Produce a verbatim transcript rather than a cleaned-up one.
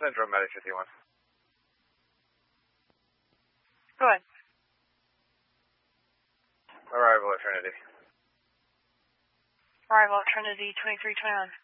Syndrome, Medic fifty-one. Go ahead. Arrival at Trinity. Arrival at Trinity, twenty-three twenty-one.